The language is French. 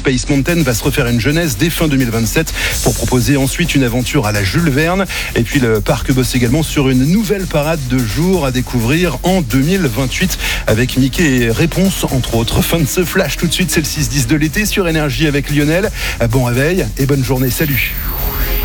Space Mountain va se refaire une jeunesse dès fin 2027 pour proposer ensuite une aventure à la Jules Verne. Et puis le parc bosse également sur une nouvelle parade de jour à découvrir en 2028 avec Mickey et Réponse entre autres. Fin de ce flash tout de suite, c'est le 6-10 de l'été sur Énergie avec Lionel. Bon réveil et bonne journée, salut.